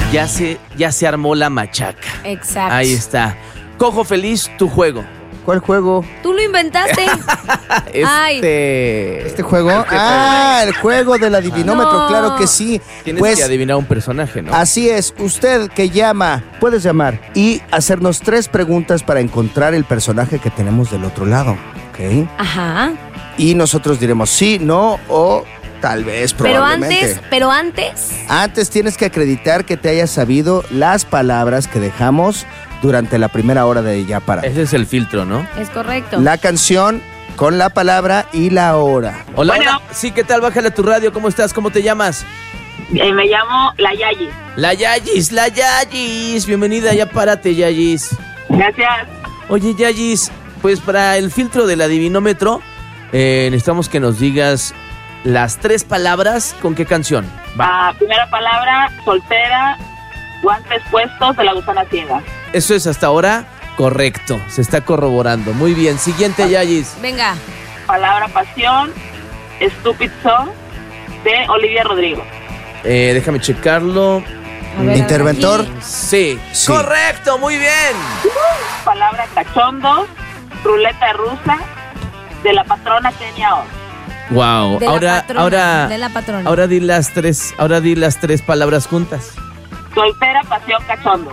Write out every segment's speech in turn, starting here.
Ya se armó la machaca. Exacto. Ahí está. Cojo Feliz, tu juego. ¿Cuál juego? Tú lo inventaste. Ay. ¿Este juego? El juego del adivinómetro, No. claro que sí. Tienes Pues que adivinar un personaje, ¿no? así es, usted que llama, puedes llamar y hacernos 3 preguntas para encontrar el personaje que tenemos del otro lado, ¿ok? Ajá. Y nosotros diremos sí, no o tal vez, probablemente. Pero antes. Antes tienes que acreditar que te hayas sabido las palabras que dejamos durante la primera hora de Ya Para. Ese es el filtro, ¿no? Es correcto. La canción con la palabra y la hora. Hola, Bueno. hola. Sí, ¿qué tal? Bájale a tu radio. ¿Cómo estás? ¿Cómo te llamas? Me llamo La Yayi. La Yayis. Bienvenida, ya párate, Yayis. Gracias. Oye, Yayis, pues para el filtro del adivinómetro, necesitamos que nos digas las 3 palabras. ¿Con qué canción? Va. Primera palabra, soltera, guantes puestos de La Gusana Ciega. Eso es hasta ahora correcto. Se está corroborando. Muy bien. Siguiente, Yayis. Venga. Palabra, pasión, Stupid Song de Olivia Rodrigo. Déjame checarlo. A ver, Interventor. aquí. Sí. Sí. Correcto, muy bien. Palabra, cachondo, ruleta rusa de la patrona Kenia O. Wow. De la patrona. Ahora di las 3 palabras juntas. Soltera, pasión, cachondo.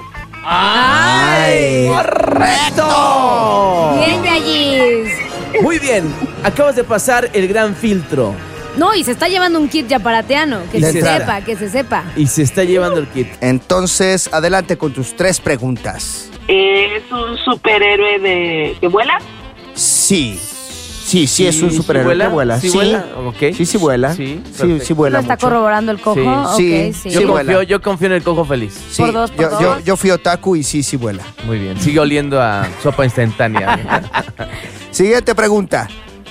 ¡Ay! ¡Correcto! Bien, Yayis. Muy bien. Acabas de pasar el gran filtro. No, y se está llevando un kit yaparateano. Que De se entrada. sepa, que se sepa. Y se está llevando el kit. Entonces, adelante con tus 3 preguntas. ¿Es un superhéroe que vuela? Sí, es un superhéroe que vuela. ¿Sí vuela? Ok. Sí vuela. Sí, Sí perfecto. vuela ¿Lo está mucho. corroborando el cojo? Sí. Ok, sí. Sí, vuela. Yo confío en el cojo feliz. Sí, Por dos. yo fui otaku y sí vuela. Muy bien. Sigue oliendo a sopa instantánea. Siguiente pregunta.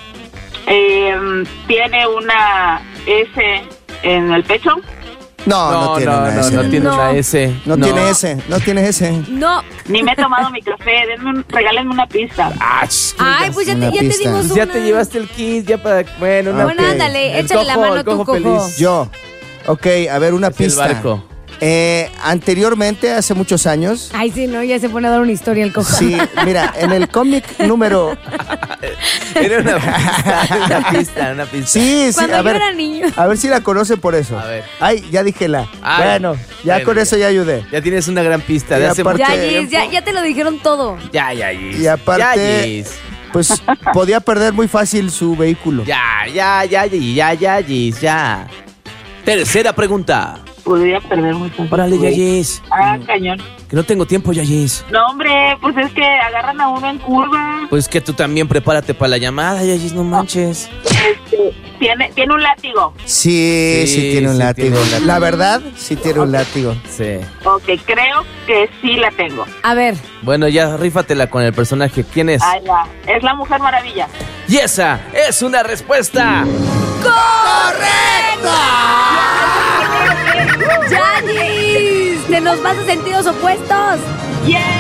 ¿Tiene una S en el pecho? No tiene una S. no tiene No. una S. No tiene S, no tiene S. No. Ni me he tomado mi café. Regálenme una pista. Ay, pues ya Una te pista. dimos Pues una. ya te llevaste el kit, ya para... Bueno, Ah, Bueno, ok. ándale, El échale la cojo, mano el a tu cojo cojo. feliz. Yo. Ok, a ver, una Es el pista. barco. Anteriormente, hace muchos años. Ay, sí, no, ya se pone a dar una historia el cojo. Sí, mira, en el cómic número. Era una pista. Sí, Cuando a yo ver. era niño. A ver si la conocen por eso. A ver. Ay, ya dije la. Ay, bueno, ya bueno, con ya. eso ya ayudé. Ya tienes una gran pista de Y hace aparte- mucho Yayis, tiempo. ya te lo dijeron todo. Yayis. Y aparte- Yayis. Pues podía perder muy fácil su vehículo. Yayis, ya. Tercera pregunta. Podría perder mucho. Órale, Yayis. Cañón. Que no tengo tiempo, Yayis. No, hombre, pues es que agarran a uno en curva. Pues que tú también prepárate para la llamada, Yayis, no manches. Tiene un látigo. Sí, tiene un sí látigo. tiene un látigo. La verdad, sí tiene un látigo. Sí. Ok, creo que sí la tengo. A ver, Bueno, ya rífatela con el personaje. ¿Quién es? Ahí va. Es la Mujer Maravilla. Y esa es una respuesta. Yayis, te nos vas a sentidos opuestos. ¡Yeah!